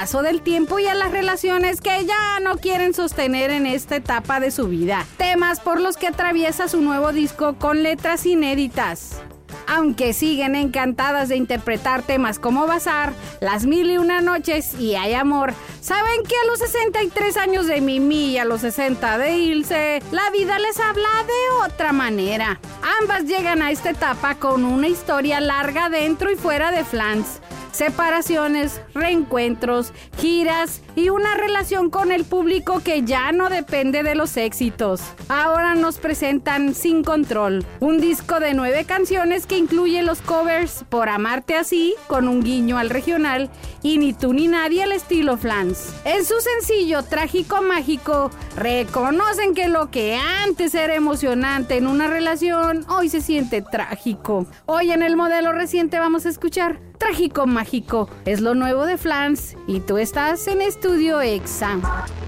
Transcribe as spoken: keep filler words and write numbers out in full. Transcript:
paso del tiempo y a las relaciones que ya no quieren sostener en esta etapa de su vida. Temas por los que atraviesa su nuevo disco con letras inéditas. Aunque siguen encantadas de interpretar temas como Bazar, Las Mil y Una Noches y Hay Amor, saben que a los sesenta y tres años de Mimi y a los sesenta de Ilse, la vida les habla de otra manera. Ambas llegan a esta etapa con una historia larga dentro y fuera de Flans. Separaciones, reencuentros, giras y una relación con el público que ya no depende de los éxitos. Ahora nos presentan Sin Control, un disco de nueve canciones que incluye los covers Por Amarte Así, con un guiño al regional, y Ni Tú Ni Nadie al estilo Flans. En su sencillo Trágico Mágico, reconocen que lo que antes era emocionante en una relación, hoy se siente trágico. Hoy en el modelo reciente vamos a escuchar Trágico Mágico, es lo nuevo de Flans y tú estás en Estudio Exa.